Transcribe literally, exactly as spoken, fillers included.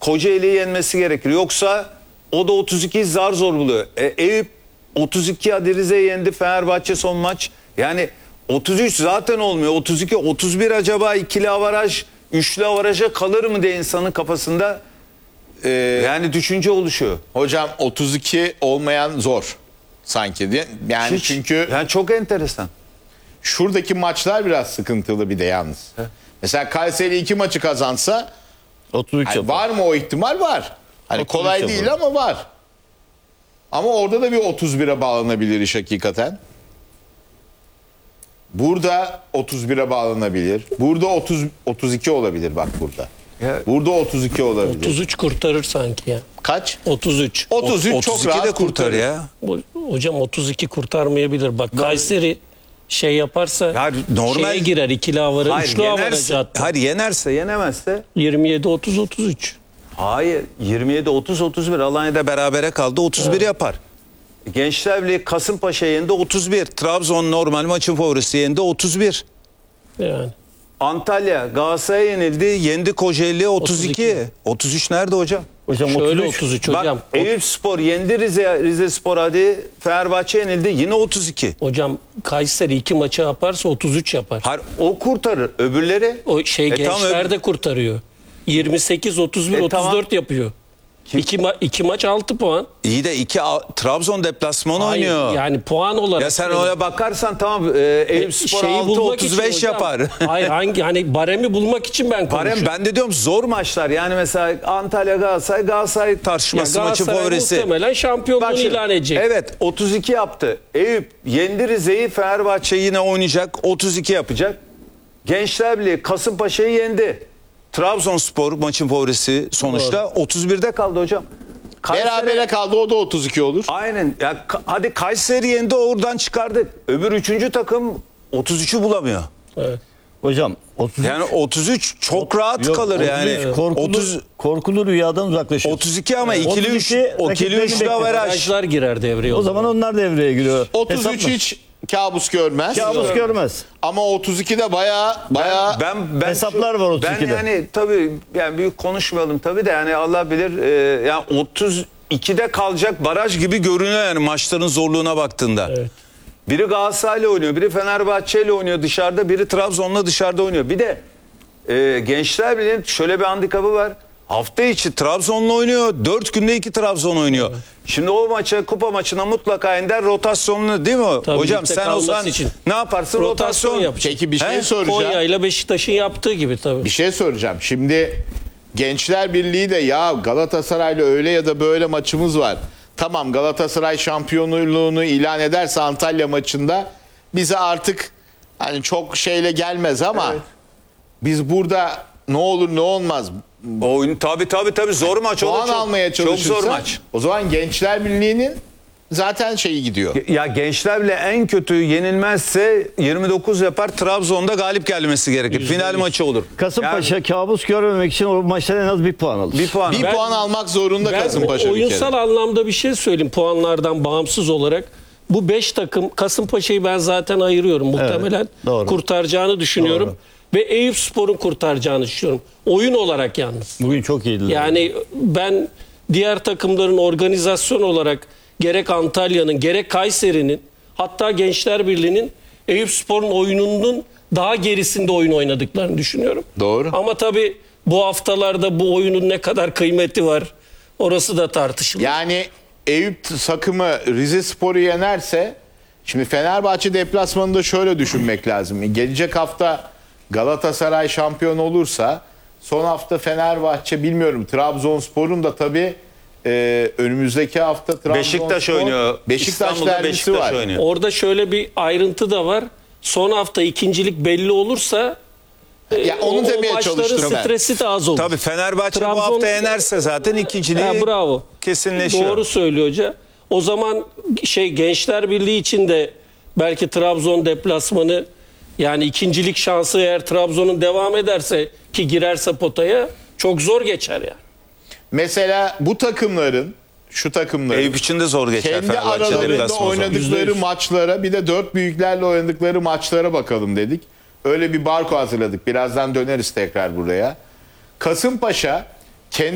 Kocaeli'yi yenmesi gerekir. Yoksa o da otuz iki zar zor buluyor. E, Eyüp otuz iki hadi Rize'yi yendi, Fenerbahçe son maç. Yani otuz üç zaten olmuyor. otuz iki otuz bir acaba ikili avaraj, üçlü avaraja kalır mı diye insanın kafasında Ee, yani düşünce oluşuyor. hocam otuz iki olmayan zor sanki diye. Yani Hiç, çünkü yani çok enteresan. şuradaki maçlar biraz sıkıntılı bir de yalnız. Evet. Mesela Kayseri iki maçı kazansa otuz üç hani yapar. var mı o ihtimal? Var. Hani otuz üç kolay yapar. değil ama var. Ama orada da bir otuz bire bağlanabilir iş hakikaten. Burada otuz bire bağlanabilir. Burada otuz otuz iki olabilir bak burada. Ya, Burada otuz iki olabilir. otuz üç kurtarır sanki ya. Kaç? otuz üç. otuz üç çok otuz iki de rahat kurtar kurtarır. ya. Bu- Hocam otuz iki kurtarmayabilir. Bak Kayseri şey yaparsa Ya normal- şeye girer, ikili avara, Hayır, üçlü avarajı yenerse, hatta. hayır yenerse, yenemezse yirmi yedi otuz otuz üç. hayır, yirmi yedi otuz otuz bir Alanya'da berabere kaldı, otuz bir yapar. Gençler Birliği Kasımpaşa yendi, otuz bir. Trabzon normal maçın favorisi yendi, otuz bir. Yani. Antalya Galatasaray'a yenildi, yendi Kocaeli, otuz iki. otuz iki. otuz üç nerede hocam? Hocam Şöyle otuz üç. otuz üç Bak hocam. Eyüp Spor yendi Rize, Rize Spor hadi, Fenerbahçe yenildi, yine otuz iki. Hocam Kayseri iki maçı yaparsa otuz üç yapar. Hayır, o kurtarır, öbürleri O şey E, tamam, gençler öbür- de kurtarıyor. yirmi sekiz otuz bir E, otuz dört tamam. yapıyor. İki, ma iki maç altı puan. iyi de iki Trabzon deplasmanı Hayır, oynuyor. yani puan olarak. Ya sen oraya bakarsan tamam, e, Eyüp Spor Şeyi altı bulmak otuz için beş hocam. yapar. Hayır, hangi hani baremi bulmak için ben konuşuyorum. Barem, ben de diyorum zor maçlar. Yani mesela Antalya Galatasaray, Galatasaray tartışması Ya maçı Galatasaray favorisi. muhtemelen şampiyonluğunu Bak şimdi, ilan edecek. Evet, otuz iki yaptı. Eyüp yendi Rize'yi, Fenerbahçe yine oynayacak, otuz iki yapacak. Gençler Birliği Kasımpaşa'yı yendi. Trabzonspor maçın favorisi sonuçta otuz birde kaldı hocam. Kayseri- Berabere kaldı, o da otuz iki olur. Aynen. Ya, ka- hadi Kayseri yendi, oradan çıkardık. Öbür üçüncü takım otuz üçü bulamıyor. Evet. Hocam otuz üç. Yani otuz üç çok rahat Yok, kalır otuz üç yani. Korkulu, otuz korkulu rüyadan uzaklaşıyor. otuz iki ama ikili otuz üç, iki o ikili rakiplerini üçlü bekliyor. averaj. Averajlar girer devreye. O zaman onlar devreye giriyor. otuz üç Hesapla. hiç kabus görmez. Kabus görmez. Ama otuz iki de baya baya Ben, ben Hesaplar var otuz ikide. Ben yani tabii yani büyük konuşmayalım tabii de yani Allah bilir, e, yani otuz ikide kalacak baraj gibi görünüyor yani maçların zorluğuna baktığında. Evet. Biri Galatasaray'la oynuyor, biri Fenerbahçe'yle oynuyor dışarıda, biri Trabzon'la dışarıda oynuyor. Bir de e, Gençler Birliği'nin şöyle bir handikapı var. Hafta içi Trabzon'la oynuyor, dört günde iki Trabzon oynuyor. Şimdi o maça, kupa maçına mutlaka ender rotasyonlu değil mi? Tabii, Hocam ligde sen o kalması zaman için. ne yaparsın? Rotasyon Rotasyon. yapacak. Peki bir şey He? soracağım. Konya ile Beşiktaş'ın yaptığı gibi tabii. Bir şey soracağım. Şimdi Gençler Birliği de ya Galatasaray'la öyle ya da böyle maçımız var. Tamam, Galatasaray şampiyonluğunu ilan ederse Antalya maçında bize artık hani çok şeyle gelmez ama Evet. biz burada ne olur ne olmaz Oyun tabii tabii tabii zor maç. O da puan çok, almaya çok çalışırsa zor maç. o zaman Gençler Birliği'nin zaten şeyi gidiyor. Ya Gençler bile en kötü yenilmezse yirmi dokuz yapar, Trabzon'da galip gelmesi gerekir. Final maçı olur. Kasımpaşa Yani kabus görmemek için o maçtan en az bir puan alır. bir puan. Bir Ben- puan almak zorunda Ben Kasımpaşa bir oyunsal kere. anlamda bir şey söyleyeyim puanlardan bağımsız olarak. Bu beş takım, Kasımpaşa'yı ben zaten ayırıyorum. Muhtemelen doğru. kurtaracağını düşünüyorum. Doğru. Ve Eyüpspor'un kurtaracağını düşünüyorum. Oyun olarak yalnız. Bugün çok iyiydiler. Yani ben diğer takımların organizasyon olarak gerek Antalya'nın gerek Kayseri'nin hatta Gençler Birliği'nin Eyüpspor'un oyununun daha gerisinde oyun oynadıklarını düşünüyorum. Doğru. Ama tabii bu haftalarda bu oyunun ne kadar kıymeti var orası da tartışılır. Yani Eyüp takımı Rize Spor'u yenerse, şimdi Fenerbahçe deplasmanında şöyle düşünmek lazım. Gelecek hafta Galatasaray şampiyon olursa son hafta Fenerbahçe, bilmiyorum, Trabzonspor'un da tabii e, önümüzdeki hafta Trabzonspor, Beşiktaş oynuyor. Beşiktaş İstanbul'da derbisi Beşiktaş var. oynuyor. Orada şöyle bir ayrıntı da var. Son hafta ikincilik belli olursa Ya onu o, demeye o maçların çalıştım ben. stresi de az olur. Tabii Fenerbahçe bu Trabzon- hafta yenerse zaten ikinciliği Ha, bravo. kesinleşiyor. Doğru söylüyor hoca. O zaman şey Gençler Birliği için de belki Trabzon deplasmanı, yani ikincilik şansı eğer Trabzon'un devam ederse ki girerse potaya çok zor geçer yani. Mesela bu takımların, şu takımların Eyüp için de zor geçer. kendi Fenerbahçe aralarında deplasmanı zor. Yüzde oynadıkları yüz. maçlara, bir de dört büyüklerle oynadıkları maçlara bakalım dedik. Öyle bir barko hazırladık. Birazdan döneriz tekrar buraya. Kasımpaşa